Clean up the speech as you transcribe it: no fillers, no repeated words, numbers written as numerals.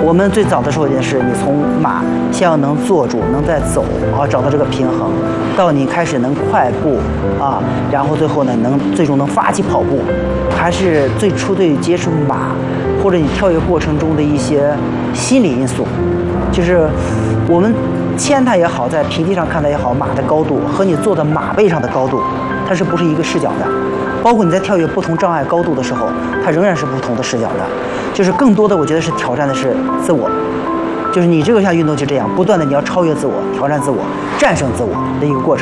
我们最早的时候也是，你从马先要能坐住，能再走啊，找到这个平衡，到你开始能快步啊，然后最后呢最终能发起跑步，还是最初对于接触马或者你跳跃过程中的一些心理因素，就是我们牵它也好，在平地上看它也好，马的高度和你坐在马背上的高度，它是不是一个视角的？包括你在跳跃不同障碍高度的时候，它仍然是不同的视角的。就是更多的，我觉得是挑战的是自我，就是你这个项运动就这样，不断的你要超越自我，挑战自我，战胜自我的一个过程。